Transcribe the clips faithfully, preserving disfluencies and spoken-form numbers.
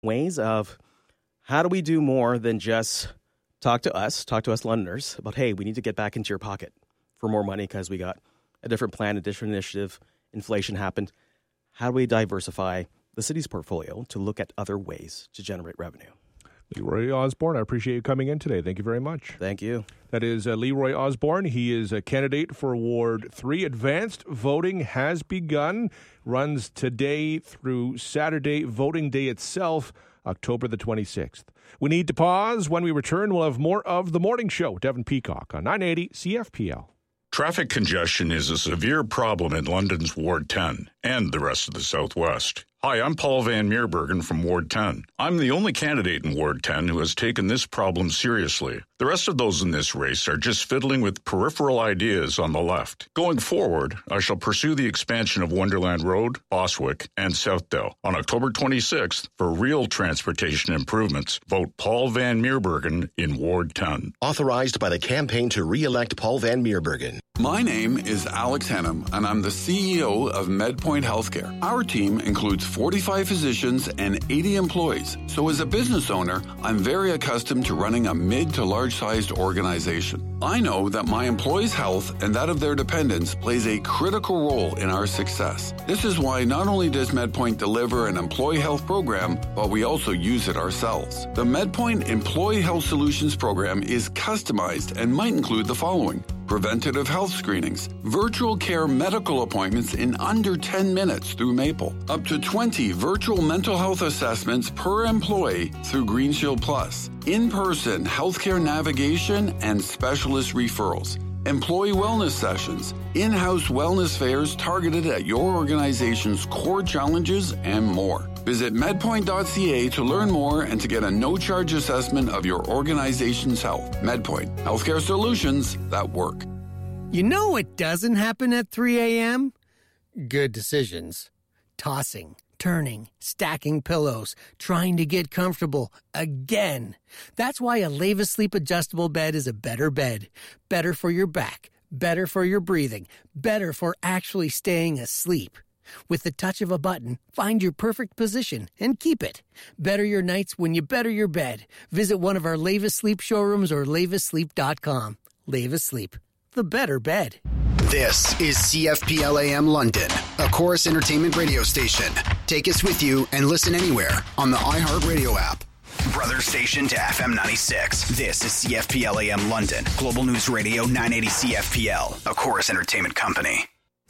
ways of how do we do more than just talk to us, talk to us Londoners about, hey, we need to get back into your pocket for more money because we got a different plan, a different initiative, inflation happened. How do we diversify the city's portfolio to look at other ways to generate revenue? Leroy Osborne, I appreciate you coming in today. Thank you very much. Thank you. That is uh, Leroy Osborne. He is a candidate for Ward three. Advanced voting has begun, runs today through Saturday, voting day itself, October the twenty-sixth. We need to pause. When we return, we'll have more of The Morning Show. Devin Peacock on nine eighty C F P L. Traffic congestion is a severe problem in London's Ward ten and the rest of the Southwest. Hi, I'm Paul Van Meerbergen from Ward ten. I'm the only candidate in Ward ten who has taken this problem seriously. The rest of those in this race are just fiddling with peripheral ideas on the left. Going forward, I shall pursue the expansion of Wonderland Road, Boswick, and Southdale. On October twenty-sixth, for real transportation improvements, vote Paul Van Meerbergen in Ward ten. Authorized by the Campaign to Re-elect Paul Van Meerbergen. My name is Alex Hannum, and I'm the C E O of MedPoint Healthcare. Our team includes forty-five physicians and eighty employees. So as a business owner, I'm very accustomed to running a mid to large-sized organization. I know that my employees' health and that of their dependents plays a critical role in our success. This is why not only does MedPoint deliver an employee health program, but we also use it ourselves. The MedPoint Employee Health Solutions program is customized and might include the following: preventative health screenings, virtual care medical appointments in under ten minutes through Maple, up to twenty virtual mental health assessments per employee through GreenShield Plus, in-person healthcare navigation and specialist referrals, employee wellness sessions, in-house wellness fairs targeted at your organization's core challenges, and more. Visit medpoint dot c a to learn more and to get a no-charge assessment of your organization's health. MedPoint, healthcare solutions that work. You know what doesn't happen at three a.m.? Good decisions. Tossing, turning, stacking pillows, trying to get comfortable again. That's why a Leva Sleep adjustable bed is a better bed. Better for your back, better for your breathing, better for actually staying asleep. With the touch of a button, find your perfect position and keep it. Better your nights when you better your bed. Visit one of our Leva Sleep showrooms or leva sleep dot com. Leva Sleep, the better bed. This is C F P L A M London, a Chorus Entertainment radio station. Take us with you and listen anywhere on the iHeartRadio app. Brother station to F M ninety-six. This is C F P L A M London, Global News Radio nine eighty C F P L, a Chorus Entertainment company.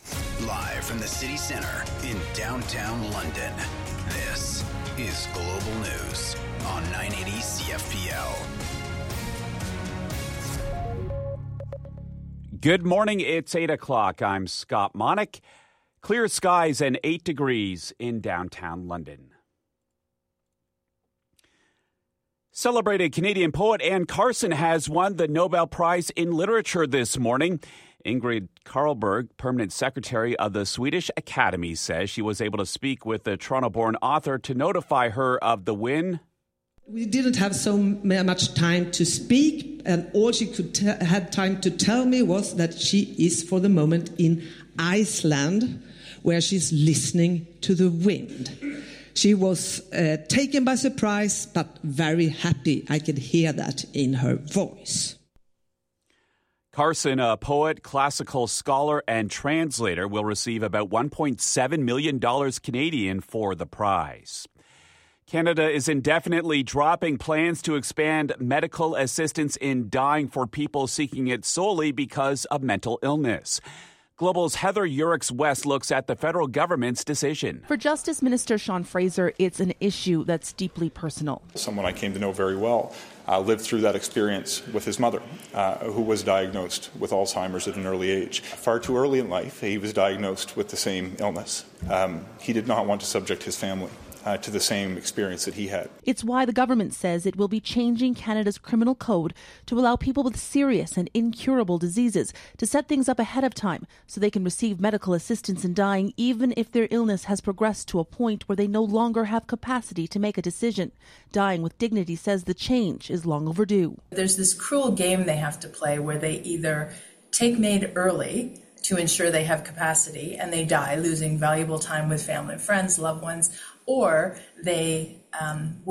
Live from the city center in downtown London, this is Global News on nine eighty C F P L. Good morning, it's eight o'clock. I'm Scott Monick. Clear skies and eight degrees in downtown London. Celebrated Canadian poet Anne Carson has won the Nobel Prize in Literature this morning. Ingrid Carlberg, permanent secretary of the Swedish Academy, says she was able to speak with the Toronto-born author to notify her of the win. We didn't have so much time to speak, and all she could t- had time to tell me was that she is for the moment in Iceland, where she's listening to the wind. She was uh, taken by surprise, but very happy. I could hear that in her voice. Carson, a poet, classical scholar, and translator, will receive about one point seven million dollars Canadian for the prize. Canada is indefinitely dropping plans to expand medical assistance in dying for people seeking it solely because of mental illness. Global's Heather Urix-West looks at the federal government's decision. For Justice Minister Sean Fraser, it's an issue that's deeply personal. Someone I came to know very well uh, lived through that experience with his mother, uh, who was diagnosed with Alzheimer's at an early age. Far too early in life, he was diagnosed with the same illness. Um, he did not want to subject his family Uh, to the same experience that he had. It's why the government says it will be changing Canada's criminal code to allow people with serious and incurable diseases to set things up ahead of time so they can receive medical assistance in dying even if their illness has progressed to a point where they no longer have capacity to make a decision. Dying with Dignity says the change is long overdue. There's this cruel game they have to play where they either take MAID early to ensure they have capacity and they die, losing valuable time with family and friends, loved ones, or they um,